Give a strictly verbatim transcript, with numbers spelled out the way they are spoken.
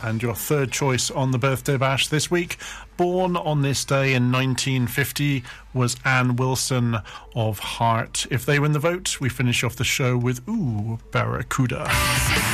And your third choice on the Birthday Bash this week, born on this day in nineteen fifty, was Ann Wilson of Heart. If they win the vote, we finish off the show with Ooh, Barracuda.